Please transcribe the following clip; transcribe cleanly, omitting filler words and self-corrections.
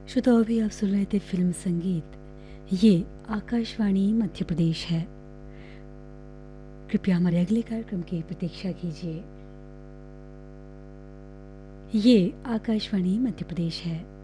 श्रोताओं, अभी आप सुन रहे थे फिल्म संगीत। ये आकाशवाणी मध्य प्रदेश है। कृपया हमारे अगले कार्यक्रम की प्रतीक्षा कीजिए। ये आकाशवाणी मध्य प्रदेश है।